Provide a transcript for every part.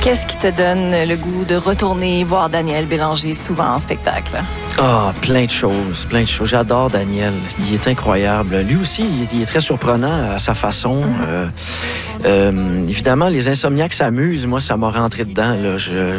Qu'est-ce qui te donne le goût de retourner voir Daniel Bélanger souvent en spectacle? Ah, plein de choses, plein de choses. J'adore Daniel. Il est incroyable. Lui aussi, il est très surprenant à sa façon. Évidemment, les insomniaques s'amusent. Moi, ça m'a rentré dedans. Là.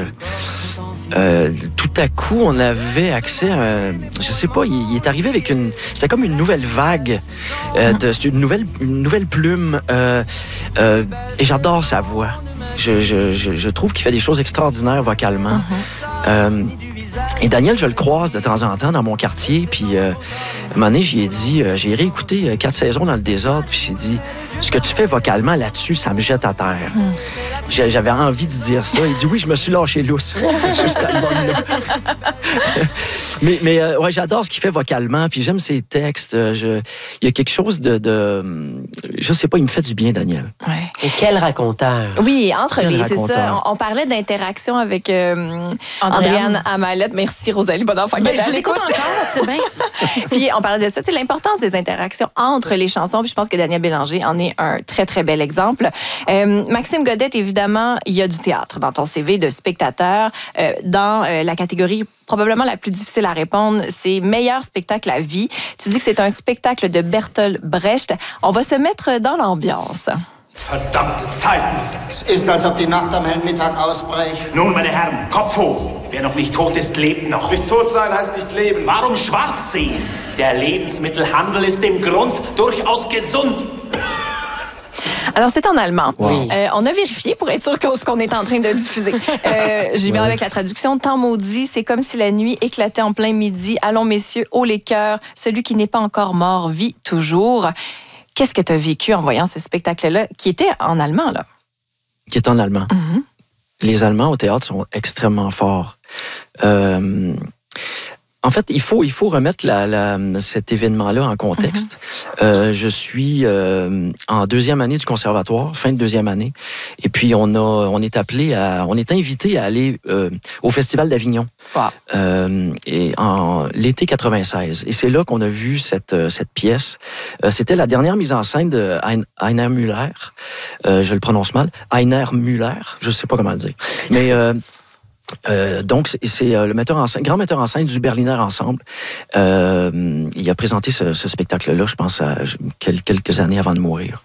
Tout à coup, on avait accès à... Je sais pas, il est arrivé avec une... C'était comme une nouvelle vague. C'était une nouvelle plume. Et j'adore sa voix. Je trouve qu'il fait des choses extraordinaires vocalement. Et Daniel, je le croise de temps en temps dans mon quartier. Puis, à un moment donné, j'ai dit, j'ai réécouté 4 saisons dans le désordre. Puis j'ai dit, ce que tu fais vocalement là-dessus, ça me jette à terre. J'avais envie de dire ça. Il dit, oui, je me suis lâché lousse. Juste album-là. mais ouais, j'adore ce qu'il fait vocalement. Puis j'aime ses textes. Il y a quelque chose je sais pas, il me fait du bien, Daniel. Ouais. Et quel raconteur. Oui, c'est ça. On parlait d'interaction avec Andréane Amalette. Merci, Rosalie Bonenfant. Je vous écoute encore, c'est bien. Puis on parlait de ça, l'importance des interactions entre les chansons. Puis je pense que Daniel Bélanger en est un très, très bel exemple. Maxime Godette, évidemment, il y a du théâtre dans ton CV de spectateur. Dans la catégorie probablement la plus difficile à répondre, c'est meilleur spectacle à vie. Tu dis que c'est un spectacle de Bertolt Brecht. On va se mettre dans l'ambiance. Verdammte Zeiten! Es ist, als ob die Nacht am hellen Mittag ausbricht. Nun, meine Herren, Kopf hoch! Wer noch nicht tot ist, lebt noch. Nicht tot sein heißt nicht leben. Warum schwarz sehen? Der Lebensmittelhandel ist im Grund durchaus gesund. Alors, c'est en allemand. Oui. On a vérifié pour être sûr que ce qu'on est en train de diffuser. J'y vais avec la traduction. Temps maudit, c'est comme si la nuit éclatait en plein midi. Allons, messieurs, haut les cœurs. Celui qui n'est pas encore mort vit toujours. Qu'est-ce que tu as vécu en voyant ce spectacle-là, qui était en allemand, là? Qui est en allemand. Les Allemands au théâtre sont extrêmement forts. En fait, il faut remettre cet événement-là en contexte. Je suis en 2e année du conservatoire, fin de 2e année, et puis on est invité à aller au Festival d'Avignon. Wow. Et en l'été 96. Et c'est là qu'on a vu cette pièce. C'était la dernière mise en scène de Heiner Müller. Je le prononce mal. Heiner Müller. Je sais pas comment le dire. Mais donc, c'est le grand metteur en scène du Berliner Ensemble. Il a présenté ce spectacle-là, je pense, quelques années avant de mourir.